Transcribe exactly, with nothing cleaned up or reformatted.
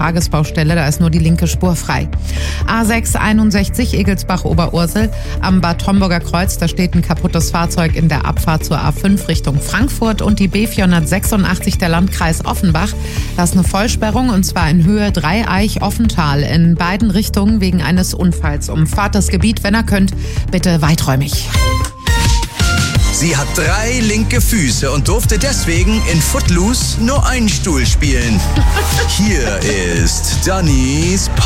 Tagesbaustelle, da ist nur die linke Spur frei. A sechs einundsechzig Egelsbach-Oberursel am Bad Homburger Kreuz, da steht ein kaputtes Fahrzeug in der Abfahrt zur A fünf Richtung Frankfurt und die B vierhundertsechsundachtzig der Landkreis Offenbach. Da ist eine Vollsperrung und zwar in Höhe Dreieich-Offental in beiden Richtungen wegen eines Unfalls. Umfahrt das Gebiet, wenn ihr könnt, bitte weiträumig. Sie hat drei linke Füße und durfte deswegen in Footloose nur einen Stuhl spielen. Hier ist Dannys